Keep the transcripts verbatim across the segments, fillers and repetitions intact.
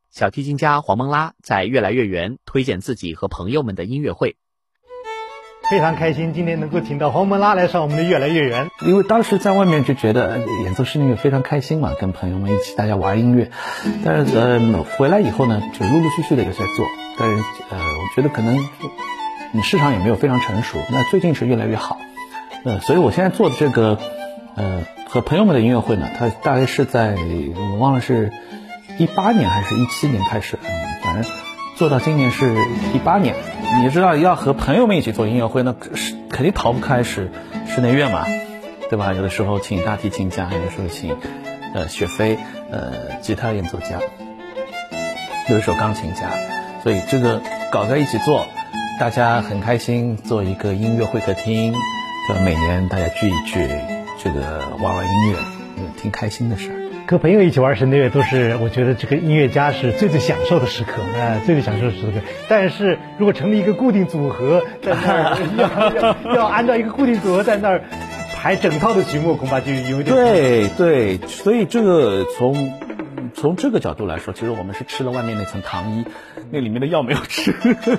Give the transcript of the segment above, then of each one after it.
小提琴家黄蒙拉在越来越圆推荐自己和朋友们的音乐会。 非常开心今天能够请到黄蒙拉来上我们的越来越圆， 因为当时在外面就觉得演奏室内乐非常开心嘛，跟朋友们一起大家玩音乐，但是呃回来以后呢，就陆陆续续的有在做，但是呃我觉得可能你市场也没有非常成熟，那最近是越来越好，呃所以我现在做的这个呃和朋友们的音乐会呢，它大概是在我忘了是一八年还是一七年开始，嗯，反正做到今年是一八年。你知道要和朋友们一起做音乐会，那是肯定逃不开是室内乐嘛，对吧？有的时候请大提琴家，有的时候请呃雪飞呃吉他演奏家，有的时候钢琴家，所以这个搞在一起做，大家很开心，做一个音乐会客厅，对吧？每年大家聚一聚，这个玩玩音乐，嗯，挺开心的事儿。 和朋友一起玩室内乐都是我觉得这个音乐家是最最享受的时刻，呃，最最享受的时刻。但是如果成立一个固定组合，在那儿要要要按照一个固定组合在那儿排整套的曲目，恐怕就有点对对，所以这个从从这个角度来说，其实我们是吃了外面那层糖衣，那里面的药没有吃。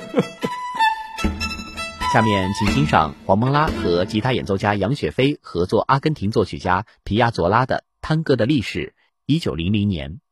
下面请欣赏黄蒙拉和吉他演奏家杨雪飞合作阿根廷作曲家皮亚佐拉的《探戈的历史》，一九零零年。